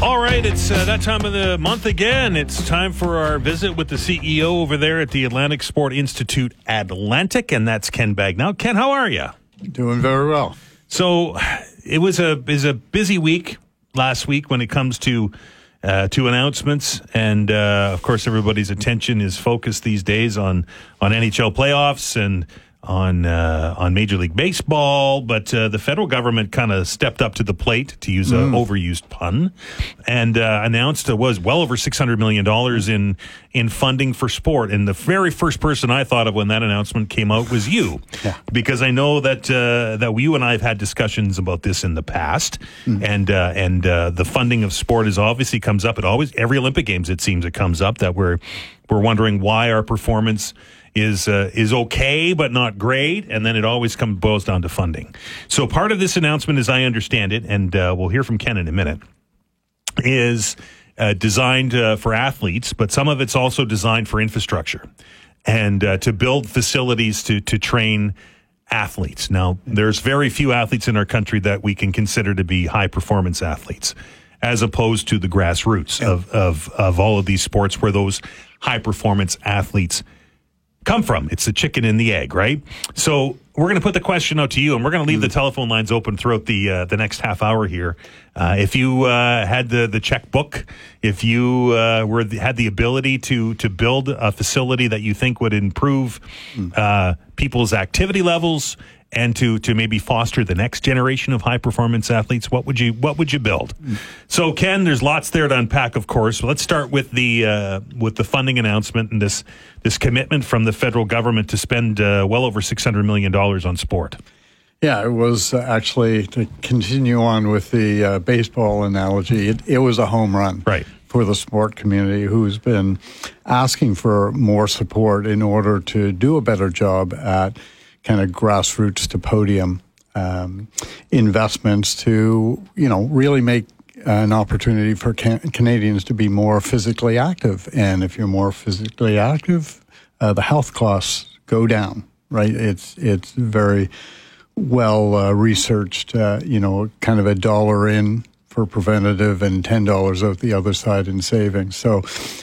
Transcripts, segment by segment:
All right, it's that time of the month again. It's time for our visit with the CEO over there at the Atlantic Sport Institute Atlantic, and that's Ken Bagnall. Ken, how are you? Doing very well. So it was a busy week last week when it comes to announcements, and of course everybody's attention is focused these days on NHL playoffs and on Major League Baseball, but the federal government kind of stepped up to the plate, to use an overused pun, and announced it was well over $600 million in funding for sport. And the very first person I thought of when that announcement came out was you, because I know that you and I have had discussions about this in the past, and the funding of sport is obviously comes up. Every Olympic Games, it seems, it comes up that we're wondering why our performance is okay but not great, and then it always boils down to funding. So part of this announcement, as I understand it, and we'll hear from Ken in a minute, is designed for athletes, but some of it's also designed for infrastructure and to build facilities to train athletes. Now, there's very few athletes in our country that we can consider to be high-performance athletes, as opposed to the grassroots of all of these sports where those high-performance athletes come from. It's the chicken and the egg, right? So we're going to put the question out to you, and we're going to leave the telephone lines open throughout the next half hour here. If you had the checkbook, if you had the ability to build a facility that you think would improve people's activity levels and to maybe foster the next generation of high performance athletes, what would you build? So, Ken, there's lots there to unpack, of course. Let's start with the funding announcement and this commitment from the federal government to spend well over $600 million on sport. Yeah, it was actually, to continue on with the baseball analogy, it was a home run, right, for the sport community, who's been asking for more support in order to do a better job at kind of grassroots to podium investments to, really make an opportunity for Canadians to be more physically active. And if you're more physically active, the health costs go down, right? It's very well researched, kind of $1 in for preventative and $10 out the other side in savings. So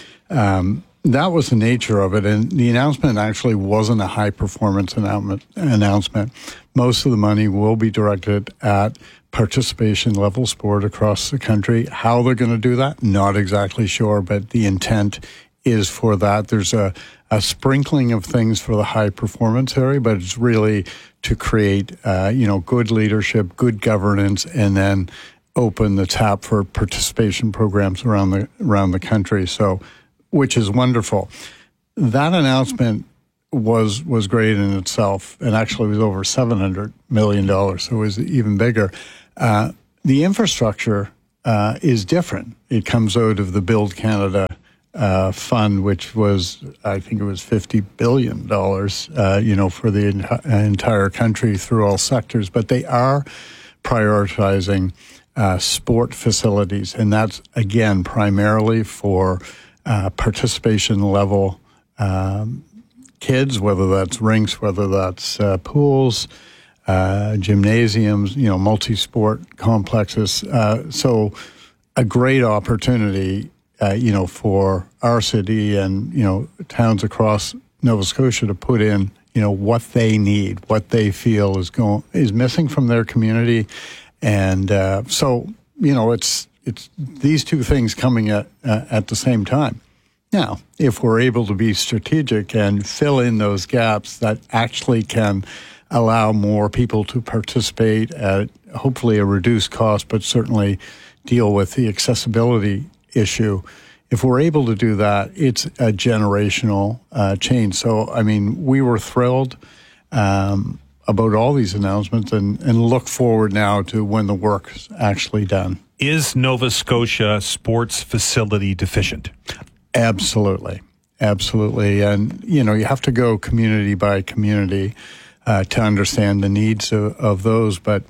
that was the nature of it. And the announcement actually wasn't a high-performance announcement. Most of the money will be directed at participation-level sport across the country. How they're going to do that, not exactly sure, but the intent is for that. There's a sprinkling of things for the high-performance area, but it's really to create, good leadership, good governance, and then open the tap for participation programs around the country. So, which is wonderful. That announcement was great in itself, and actually was over $700 million, so it was even bigger. The infrastructure is different. It comes out of the Build Canada fund, which was, I think it was $50 billion, for the entire country through all sectors. But they are prioritizing sport facilities, and that's, again, primarily for participation level kids, whether that's rinks, whether that's pools, gymnasiums, multi-sport complexes. So a great opportunity, for our city and, towns across Nova Scotia to put in, what they need, what they feel is missing from their community. And it's these two things coming at the same time. Now, if we're able to be strategic and fill in those gaps, that actually can allow more people to participate at hopefully a reduced cost, but certainly deal with the accessibility issue. If we're able to do that, it's a generational change. So, we were thrilled about all these announcements and look forward now to when the work's actually done. Is Nova Scotia sports facility deficient? Absolutely. And, you have to go community by community to understand the needs of those. But,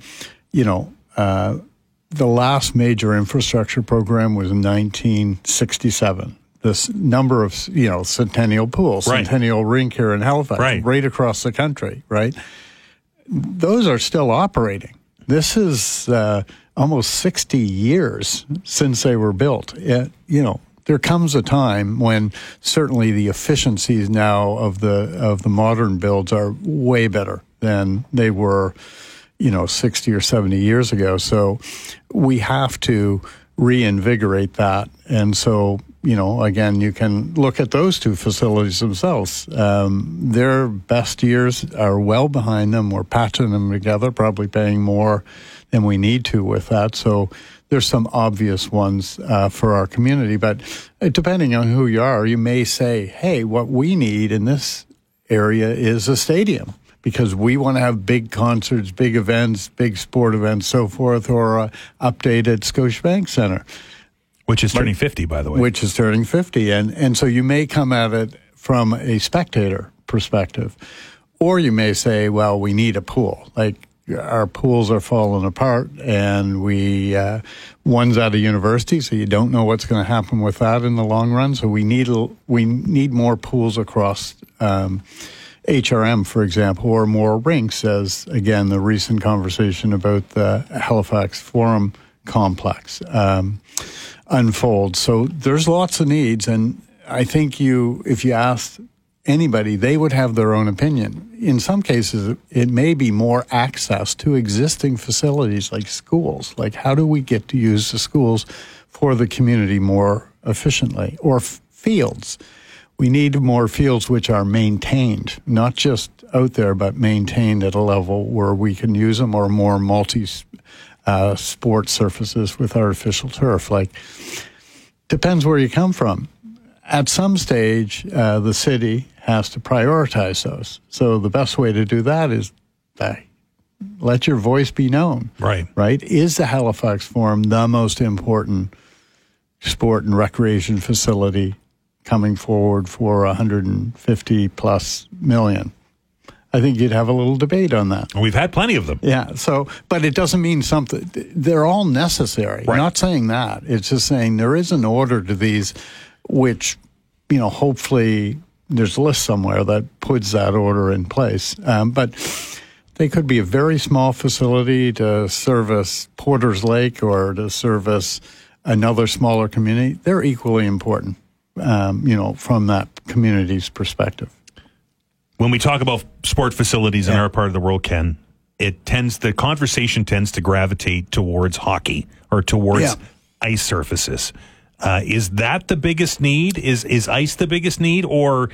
the last major infrastructure program was in 1967. This number of, Centennial Pool, Centennial Rink here in Halifax, right across the country, right? Those are still operating. This is almost 60 years since they were built. There comes a time when certainly the efficiencies now of the modern builds are way better than they were, 60 or 70 years ago. So we have to reinvigorate that. And so, again, you can look at those two facilities themselves. Their best years are well behind them. We're patching them together, probably paying more than we need to with that. So there's some obvious ones for our community. But depending on who you are, you may say, hey, what we need in this area is a stadium, because we want to have big concerts, big events, big sport events, so forth, or a updated Scotiabank Centre. Which is turning 50, by the way. Which is turning 50. And so you may come at it from a spectator perspective. Or you may say, well, we need a pool. Like, our pools are falling apart, and one's at a university, so you don't know what's going to happen with that in the long run. So we need more pools across HRM, for example, or more rinks, as, again, the recent conversation about the Halifax Forum complex unfolds. So there's lots of needs, and I think if you asked anybody, they would have their own opinion. In some cases, it may be more access to existing facilities like schools. Like, how do we get to use the schools for the community more efficiently? Or fields. We need more fields which are maintained, not just out there, but maintained at a level where we can use them, or more multi-sport surfaces with artificial turf. Like, depends where you come from. At some stage, the city has to prioritize those. So the best way to do that is let your voice be known. Right? Is the Halifax Forum the most important sport and recreation facility coming forward for $150+ million? I think you'd have a little debate on that. We've had plenty of them. Yeah. So, but it doesn't mean something. They're all necessary. Right. Not saying that. It's just saying there is an order to these, which, hopefully there's a list somewhere that puts that order in place. But they could be a very small facility to service Porter's Lake or to service another smaller community. They're equally important, from that community's perspective. When we talk about sport facilities in our part of the world, Ken, the conversation tends to gravitate towards hockey or towards ice surfaces. Is that the biggest need? Is ice the biggest need, or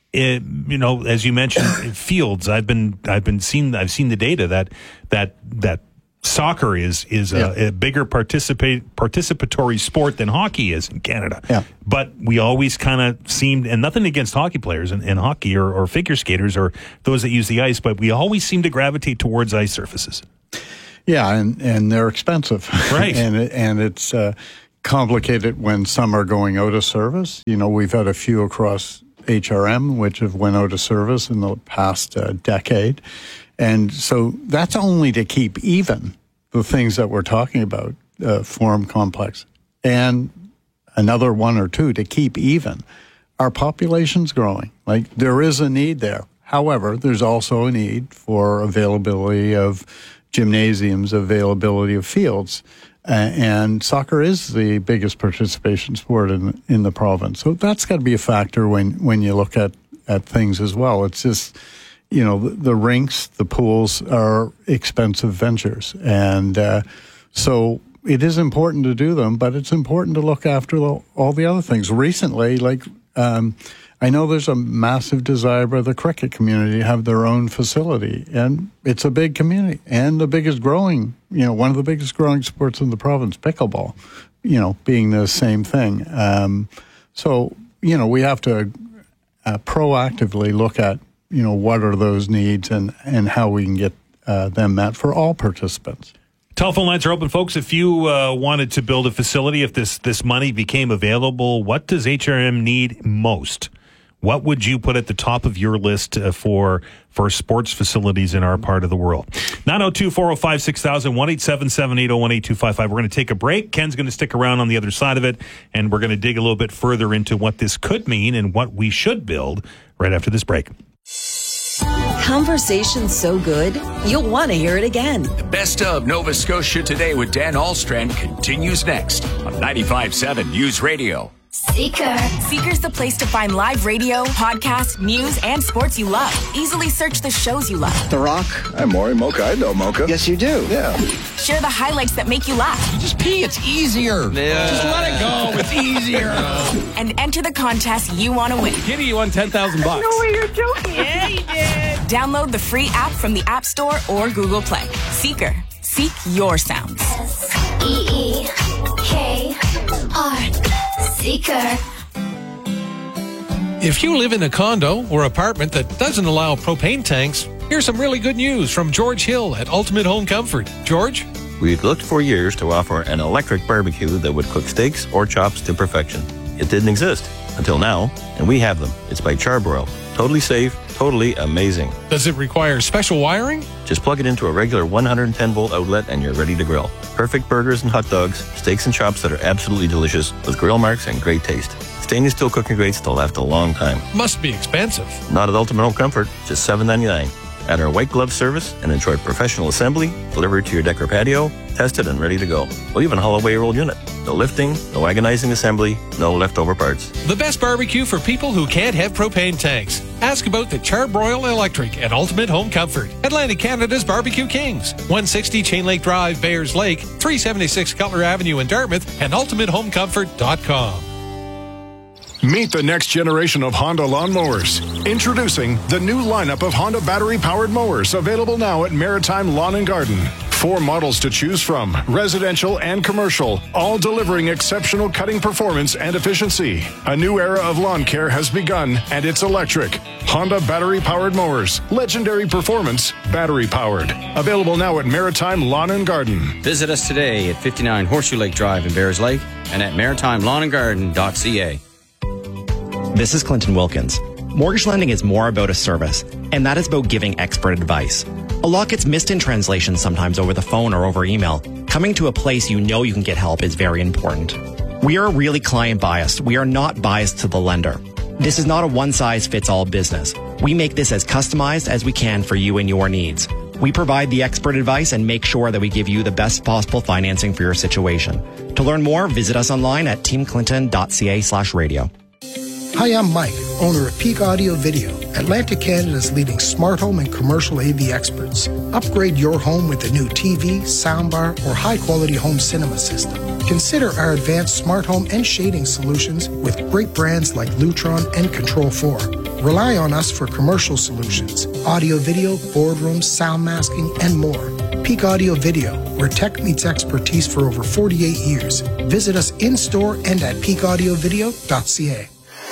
as you mentioned, fields? I've seen the data that soccer is a bigger participatory sport than hockey is in Canada. Yeah. But we always kind of seemed, and nothing against hockey players and hockey or figure skaters or those that use the ice, but we always seem to gravitate towards ice surfaces. Yeah, and they're expensive. Right. and it's complicated when some are going out of service. We've had a few across HRM which have went out of service in the past decade. And so that's only to keep even the things that we're talking about, Forum Complex, and another one or two to keep even. Our population's growing. Like, there is a need there. However, there's also a need for availability of gymnasiums, availability of fields. And soccer is the biggest participation sport in the province. So that's got to be a factor when you look at things as well. It's just, the rinks, the pools are expensive ventures. And so it is important to do them, but it's important to look after all the other things. Recently, I know there's a massive desire by the cricket community to have their own facility, and it's a big community and the biggest growing, one of the biggest growing sports in the province, pickleball, being the same thing. So, we have to proactively look at, what are those needs and how we can get them met for all participants. Telephone lines are open, folks. If you wanted to build a facility, if this money became available, what does HRM need most? What would you put at the top of your list for sports facilities in our part of the world? 902-405-6000, 1-877-801-8255. We're going to take a break. Ken's going to stick around on the other side of it, and we're going to dig a little bit further into what this could mean and what we should build right after this break. Conversation's so good, you'll want to hear it again. The best of Nova Scotia Today with Dan Ahlstrand continues next on 95.7 News Radio. Seeker. Seeker's the place to find live radio, podcasts, news, and sports you love. Easily search the shows you love. The Rock. I'm Maury Mocha. I know Mocha. Yes, you do. Yeah. Share the highlights that make you laugh. You just pee. It's easier. Yeah. Just let it go. It's easier. And enter the contest you want to win. Kitty, you won $10,000. No way, you're joking. Yeah, you did. Download the free app from the App Store or Google Play. Seeker. Seek your sounds. SEEKR. Seeker. If you live in a condo or apartment that doesn't allow propane tanks, here's some really good news from George Hill at Ultimate Home Comfort. George? We've looked for years to offer an electric barbecue that would cook steaks or chops to perfection. It didn't exist until now, and we have them. It's by Charbroil. Totally safe, totally amazing. Does it require special wiring? Just plug it into a regular 110-volt outlet and you're ready to grill. Perfect burgers and hot dogs, steaks and chops that are absolutely delicious with grill marks and great taste. Stainless steel cooking grates to last a long time. Must be expensive. Not at Ultimate Home Comfort, just $7.99. Add our white glove service and enjoy professional assembly, delivered to your deck or patio, tested and ready to go. We'll even haul away your old unit. No lifting, no agonizing assembly, no leftover parts. The best barbecue for people who can't have propane tanks. Ask about the Charbroil Electric at Ultimate Home Comfort. Atlantic Canada's Barbecue Kings. 160 Chain Lake Drive, Bayers Lake, 376 Cutler Avenue in Dartmouth, and ultimatehomecomfort.com. Meet the next generation of Honda lawnmowers. Introducing the new lineup of Honda battery-powered mowers, available now at Maritime Lawn and Garden. 4 models to choose from, residential and commercial, all delivering exceptional cutting performance and efficiency. A new era of lawn care has begun, and it's electric. Honda battery-powered mowers. Legendary performance, battery-powered. Available now at Maritime Lawn and Garden. Visit us today at 59 Horseshoe Lake Drive in Bayers Lake and at maritimelandandgarden.ca. This is Clinton Wilkins. Mortgage lending is more about a service, and that is about giving expert advice. A lot gets missed in translation sometimes over the phone or over email. Coming to a place you know you can get help is very important. We are really client biased. We are not biased to the lender. This is not a one-size-fits-all business. We make this as customized as we can for you and your needs. We provide the expert advice and make sure that we give you the best possible financing for your situation. To learn more, visit us online at teamclinton.ca/radio. Hi, I'm Mike, owner of Peak Audio Video, Atlantic Canada's leading smart home and commercial AV experts. Upgrade your home with a new TV, soundbar, or high-quality home cinema system. Consider our advanced smart home and shading solutions with great brands like Lutron and Control 4. Rely on us for commercial solutions, audio video, boardrooms, sound masking, and more. Peak Audio Video, where tech meets expertise for over 48 years. Visit us in-store and at peakaudiovideo.ca.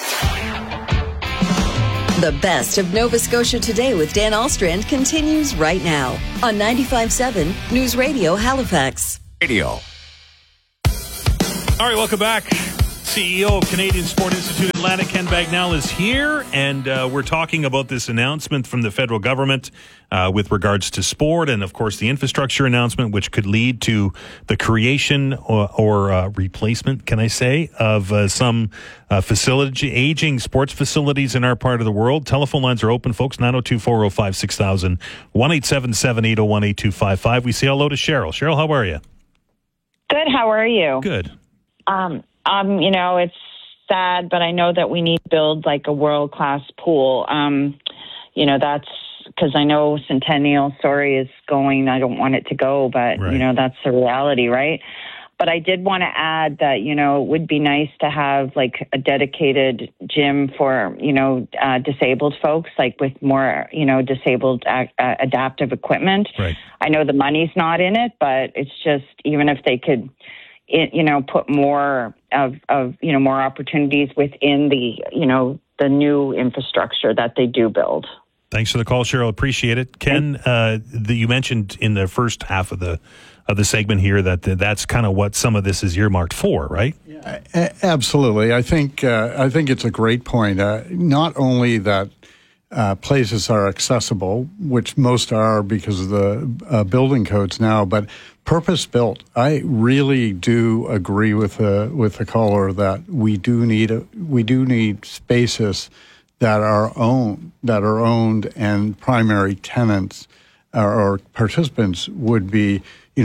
The best of Nova Scotia Today with Dan Ahlstrand continues right now on 95.7 News Radio Halifax. Radio. All right, welcome back. CEO of Canadian Sport Institute Atlantic, Ken Bagnall, is here, and we're talking about this announcement from the federal government with regards to sport and, of course, the infrastructure announcement, which could lead to the creation or replacement, can I say, of some aging sports facilities in our part of the world. Telephone lines are open, folks, 902-405-6000, 1-877-801-8255. We say hello to Cheryl. Cheryl, how are you? Good, how are you? Good. You know, it's sad, but I know that we need to build like a world-class pool. You know, that's because I know Centennial Story is going. I don't want it to go, but, right. You know, that's the reality, right? But I did want to add that, you know, it would be nice to have like a dedicated gym for, you know, disabled folks, like with more, you know, disabled adaptive equipment. Right. I know the money's not in it, but it's just even if they could, you know, put more of you know, more opportunities within the, you know, the new infrastructure that they do build. Thanks for the call, Cheryl. Appreciate it. Ken, you mentioned in the first half of the segment here that that's kind of what some of this is earmarked for, right? Yeah, absolutely. I think it's a great point. Not only that places are accessible, which most are because of the building codes now, but purpose-built. I really do agree with the caller that we do need spaces that are owned, and primary tenants or participants would be,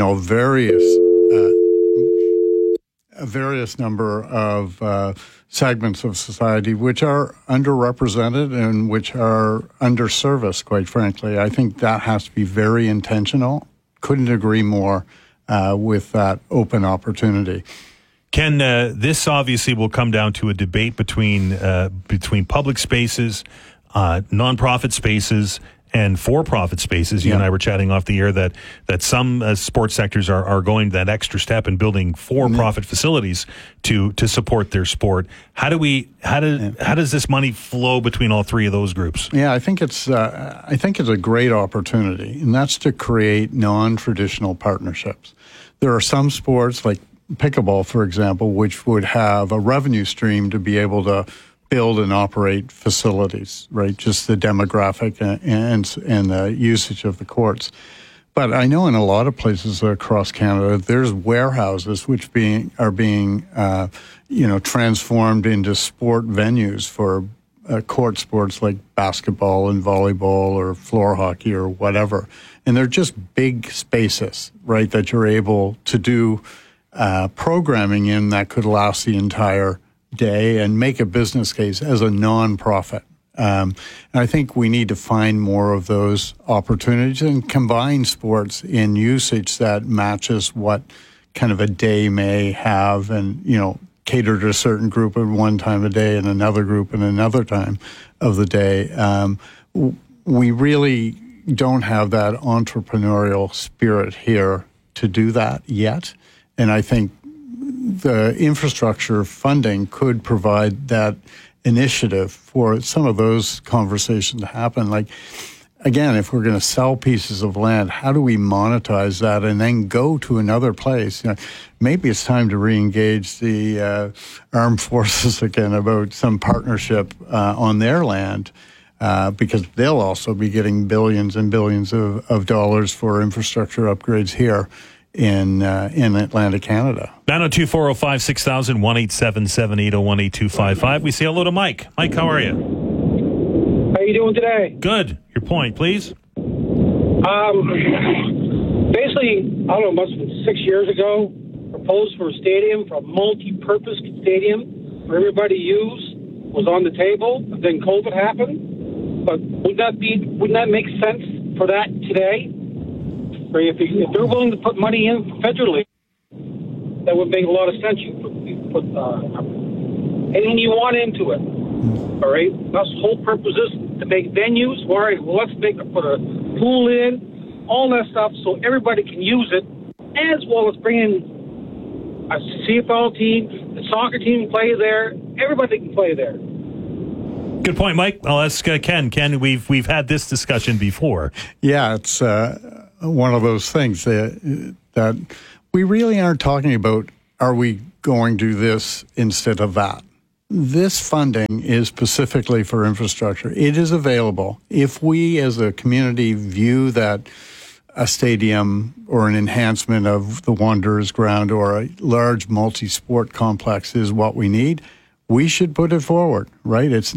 a various number of segments of society which are underrepresented and which are underserviced, quite frankly. I think that has to be very intentional. Couldn't agree more with that open opportunity. Ken, this obviously will come down to a debate between public spaces, nonprofit spaces, and for-profit spaces. You and I were chatting off the air that some sports sectors are going that extra step in building for-profit facilities to support their sport. How does this money flow between all three of those groups? Yeah, I think it's a great opportunity, and that's to create non-traditional partnerships. There are some sports like pickleball, for example, which would have a revenue stream to be able to build and operate facilities, right? Just the demographic and the usage of the courts. But I know in a lot of places across Canada, there's warehouses which are being transformed into sport venues for court sports like basketball and volleyball or floor hockey or whatever. And they're just big spaces, right, that you're able to do programming in that could last the entire day and make a business case as a nonprofit. And I think we need to find more of those opportunities and combine sports in usage that matches what kind of a day may have, and, cater to a certain group at one time of day and another group at another time of the day. We really don't have that entrepreneurial spirit here to do that yet. And I think the infrastructure funding could provide that initiative for some of those conversations to happen. Like, again, if we're going to sell pieces of land, how do we monetize that and then go to another place? Maybe it's time to re-engage the armed forces again about some partnership on their land, because they'll also be getting billions and billions of dollars for infrastructure upgrades here in Atlantic Canada. 902-405-6000, 1-877-801-8255. We say hello to Mike. Mike, how are you? How are you doing today? Good. Your point, please. Basically, I don't know, must have been 6 years ago, proposed for a stadium, for a multi-purpose stadium for everybody to use, was on the table. Then COVID happened. But wouldn't that make sense for that today? If they're willing to put money in federally, that would make a lot of sense. You put anything you want into it. All right? That's the whole purpose is to make venues. All right, well, let's put a pool in, all that stuff, so everybody can use it, as well as bring in a CFL team, the soccer team can play there. Everybody can play there. Good point, Mike. I'll ask Ken. Ken, we've had this discussion before. Yeah, it's one of those things that we really aren't talking about, are we going to do this instead of that? This funding is specifically for infrastructure. It is available. If we as a community view that a stadium or an enhancement of the Wanderers ground or a large multi-sport complex is what we need, we should put it forward, right? It's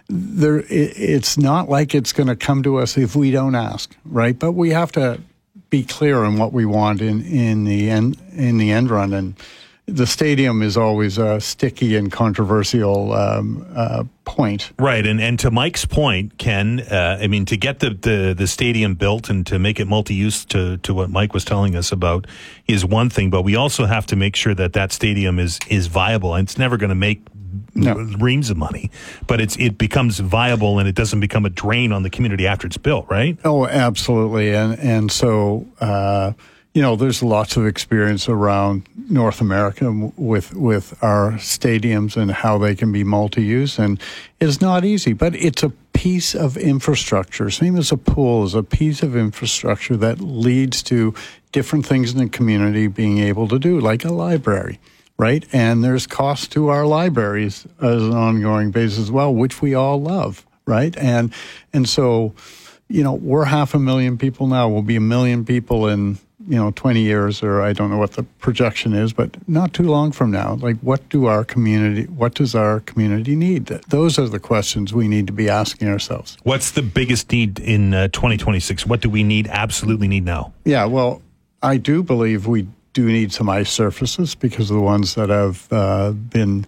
not like it's going to come to us if we don't ask, right? But we have to be clear on what we want in the end run, and the stadium is always a sticky and controversial point. Right, and to Mike's point, Ken, to get the stadium built and to make it multi-use to what Mike was telling us about is one thing, but we also have to make sure that stadium is viable, and it's never going to make reams of money, but it becomes viable and it doesn't become a drain on the community after it's built, right? Oh, absolutely. And so, there's lots of experience around North America with our stadiums and how they can be multi-use. And it's not easy, but it's a piece of infrastructure. Same as a pool is a piece of infrastructure that leads to different things in the community being able to do, like a library. Right? And there's cost to our libraries as an ongoing basis as well, which we all love, right? And so, we're 500,000 people now. We'll be 1 million people in 20 years, or I don't know what the projection is, but not too long from now, like what does our community need? Those are the questions we need to be asking ourselves. What's the biggest need in 2026? What do we absolutely need now? Yeah, well, I do believe we do need some ice surfaces because of the ones that have been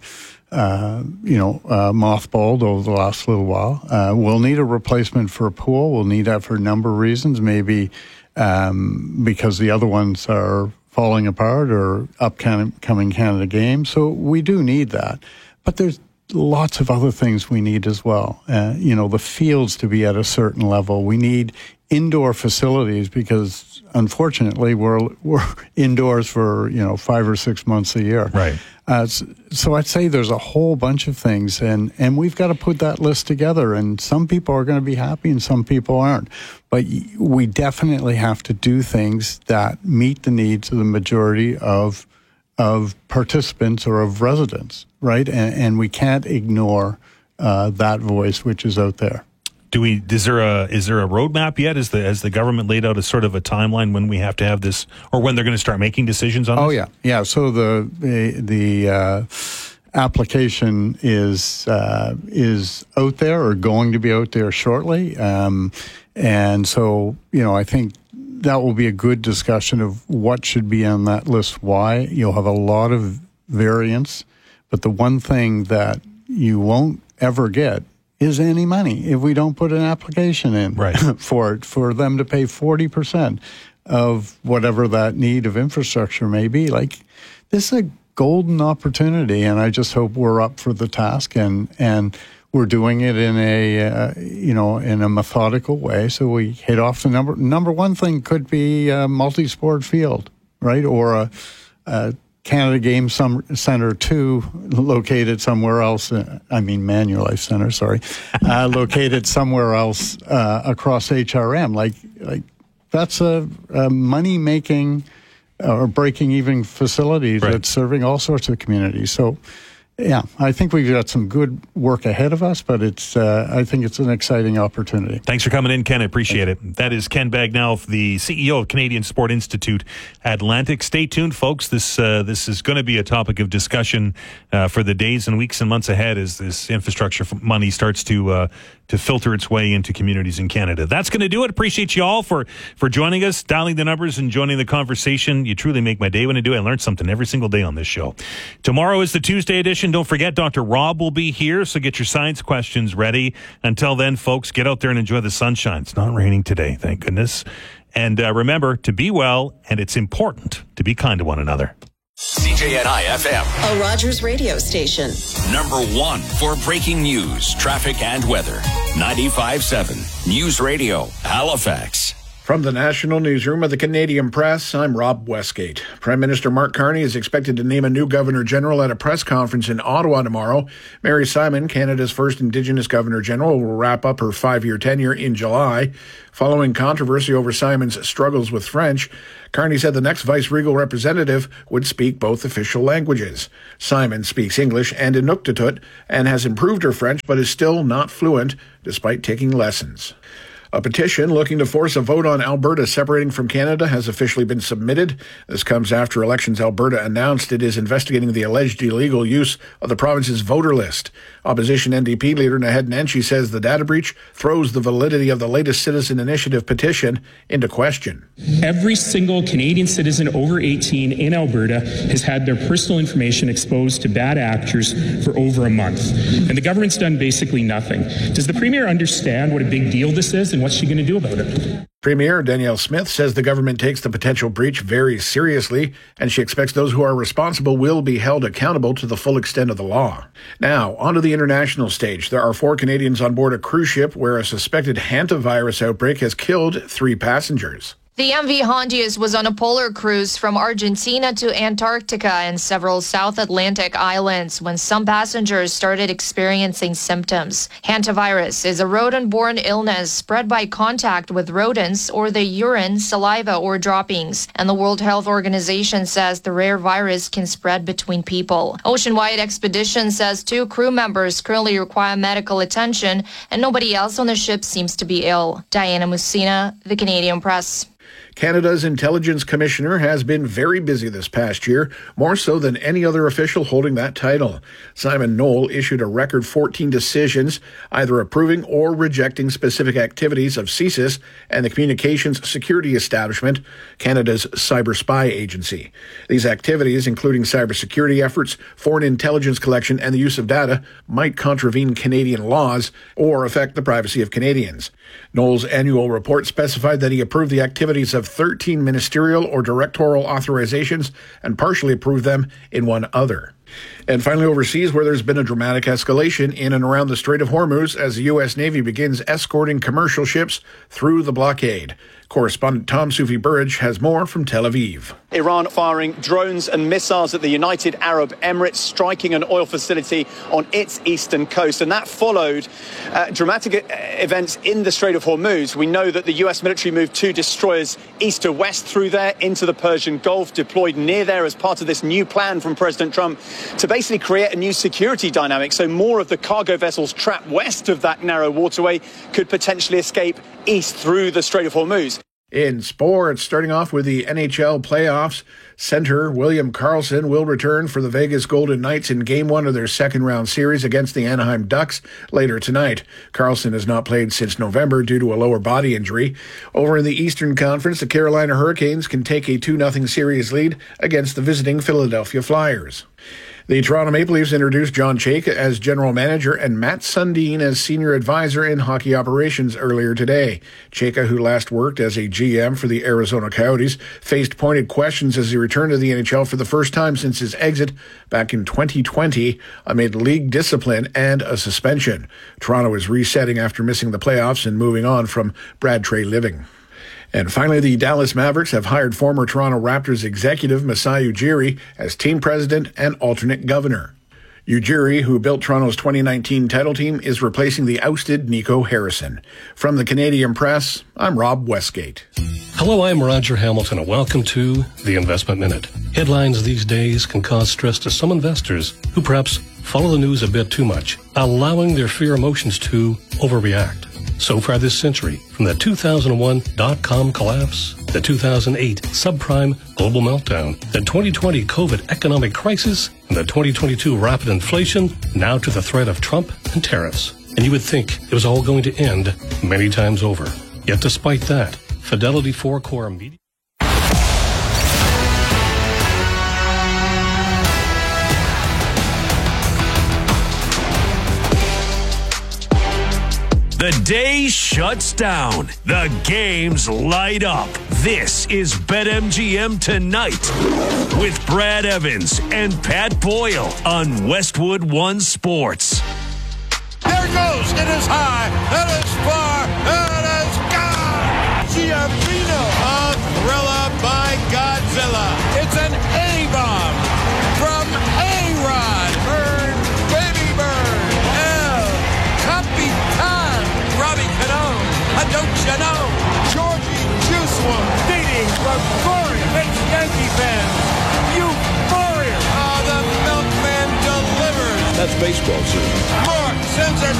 mothballed over the last little while. We'll need a replacement for a pool. We'll need that for a number of reasons, maybe because the other ones are falling apart or upcoming Canada games. So we do need that. But there's lots of other things we need as well. The fields to be at a certain level. We need indoor facilities because, unfortunately, we're indoors for 5 or 6 months a year. Right. So I'd say there's a whole bunch of things, and we've got to put that list together. And some people are going to be happy, and some people aren't. But we definitely have to do things that meet the needs of the majority of participants or of residents, right? And we can't ignore that voice which is out there. Is there a roadmap yet? Has the government laid out a sort of a timeline when we have to have this, or when they're going to start making decisions on this? Yeah. So the application is out there, or going to be out there shortly, and so I think that will be a good discussion of what should be on that list. Why? You'll have a lot of variance, but the one thing that you won't ever get is any money if we don't put an application in for them to pay 40% of whatever that need of infrastructure may be. Like, this is a golden opportunity, and I just hope we're up for the task and we're doing it in a methodical way. So we hit off the number one thing could be a multi-sport field, right, or a Canada Game Center 2 located somewhere else. Manulife Center, sorry, located somewhere else across HRM. Like that's a money-making or breaking-even facility that's serving all sorts of communities. So, yeah, I think we've got some good work ahead of us, but I think it's an exciting opportunity. Thanks for coming in, Ken. I appreciate it. That is Ken Bagnall, the CEO of Canadian Sport Institute Atlantic. Stay tuned, folks. This is going to be a topic of discussion for the days and weeks and months ahead as this infrastructure money starts to filter its way into communities in Canada. That's going to do it. Appreciate you all for joining us, dialing the numbers, and joining the conversation. You truly make my day when I do. I learn something every single day on this show. Tomorrow is the Tuesday edition. Don't forget, Dr. Rob will be here, so get your science questions ready. Until then, folks, get out there and enjoy the sunshine. It's not raining today, thank goodness. And remember to be well, and it's important to be kind to one another. CJNI FM, a Rogers radio station. Number 1 for breaking news, traffic, and weather. 95.7 News Radio, Halifax. From the National Newsroom of the Canadian Press, I'm Rob Westgate. Prime Minister Mark Carney is expected to name a new Governor-General at a press conference in Ottawa tomorrow. Mary Simon, Canada's first Indigenous Governor-General, will wrap up her 5-year tenure in July. Following controversy over Simon's struggles with French, Carney said the next vice-regal representative would speak both official languages. Simon speaks English and Inuktitut and has improved her French but is still not fluent despite taking lessons. A petition looking to force a vote on Alberta separating from Canada has officially been submitted. This comes after Elections Alberta announced it is investigating the alleged illegal use of the province's voter list. Opposition NDP leader Naheed Nenshi says the data breach throws the validity of the latest Citizen Initiative petition into question. Every single Canadian citizen over 18 in Alberta has had their personal information exposed to bad actors for over a month. And the government's done basically nothing. Does the Premier understand what a big deal this is, and what's she going to do about it? Premier Danielle Smith says the government takes the potential breach very seriously, and she expects those who are responsible will be held accountable to the full extent of the law. Now, onto the international stage. There are 4 Canadians on board a cruise ship where a suspected hantavirus outbreak has killed 3 passengers. The MV Hondius was on a polar cruise from Argentina to Antarctica and several South Atlantic islands when some passengers started experiencing symptoms. Hantavirus is a rodent-borne illness spread by contact with rodents or the urine, saliva, or droppings. And the World Health Organization says the rare virus can spread between people. Ocean-wide Expedition says 2 crew members currently require medical attention and nobody else on the ship seems to be ill. Diana Musina, The Canadian Press. Canada's Intelligence Commissioner has been very busy this past year, more so than any other official holding that title. Simon Knoll issued a record 14 decisions, either approving or rejecting specific activities of CSIS and the Communications Security Establishment, Canada's cyber spy agency. These activities, including cybersecurity efforts, foreign intelligence collection, and the use of data, might contravene Canadian laws or affect the privacy of Canadians. Knoll's annual report specified that he approved the activities of 13 ministerial or directorial authorizations and partially approved them in one other. And finally, overseas, where there's been a dramatic escalation in and around the Strait of Hormuz as the U.S. Navy begins escorting commercial ships through the blockade. Correspondent Tom Sufi-Burridge has more from Tel Aviv. Iran firing drones and missiles at the United Arab Emirates, striking an oil facility on its eastern coast. And that followed dramatic events in the Strait of Hormuz. We know that the U.S. military moved 2 destroyers east to west through there into the Persian Gulf, deployed near there as part of this new plan from President Trump to basically create a new security dynamic. So more of the cargo vessels trapped west of that narrow waterway could potentially escape east through the Strait of Hormuz. In sports, starting off with the NHL playoffs, center William Karlsson will return for the Vegas Golden Knights in Game 1 of their second-round series against the Anaheim Ducks later tonight. Karlsson has not played since November due to a lower body injury. Over in the Eastern Conference, the Carolina Hurricanes can take a 2-0 series lead against the visiting Philadelphia Flyers. The Toronto Maple Leafs introduced John Chayka as general manager and Matt Sundin as senior advisor in hockey operations earlier today. Chayka, who last worked as a GM for the Arizona Coyotes, faced pointed questions as he returned to the NHL for the first time since his exit back in 2020 amid league discipline and a suspension. Toronto is resetting after missing the playoffs and moving on from Brad Treliving. And finally, the Dallas Mavericks have hired former Toronto Raptors executive Masai Ujiri as team president and alternate governor. Ujiri, who built Toronto's 2019 title team, is replacing the ousted Nico Harrison. From the Canadian Press, I'm Rob Westgate. Hello, I'm Roger Hamilton, and welcome to The Investment Minute. Headlines these days can cause stress to some investors who perhaps follow the news a bit too much, allowing their fear emotions to overreact. So far this century, from the 2001 dot-com collapse, the 2008 subprime global meltdown, the 2020 COVID economic crisis, and the 2022 rapid inflation, now to the threat of Trump and tariffs. And you would think it was all going to end many times over. Yet despite that, Fidelity Four-Core Media... The day shuts down. The games light up. This is BetMGM Tonight with Brad Evans and Pat Boyle on Westwood One Sports. There it goes. It is high. It is far. It is gone. Giambino. A thriller by Godzilla. It's an A-bomb from A-Rod. Bird, baby bird. El Capitan. Robbie Cano. Don't you know? Georgie Juicewood. Dating Gregorian. Makes Yankee fans. Euphoria. Oh, the milkman delivers. That's baseball, too. Mark sends a